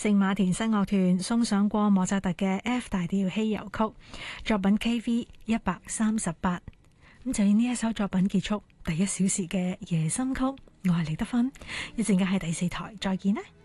聖馬田新樂團送上過莫扎特嘅 F 大調稀有曲作品 KV138，咁就以呢一首作品結束第1小時嘅夜深曲。我係李德芬，一陣間喺第4台再見啦。